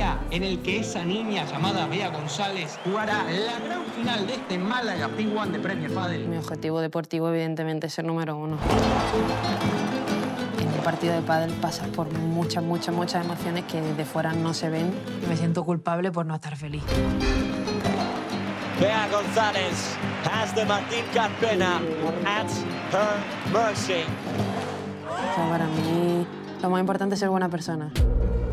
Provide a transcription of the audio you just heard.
día en el que esa niña llamada Bea González jugará la gran final de este Málaga P1 de Premier Padel. Mi objetivo deportivo, evidentemente, es ser número 1. En un partido de pádel pasas por muchas emociones que desde fuera no se ven. Me siento culpable por no estar feliz. Bea González has the Martín Carpena at her mercy. O sea, para mí, lo más importante es ser buena persona.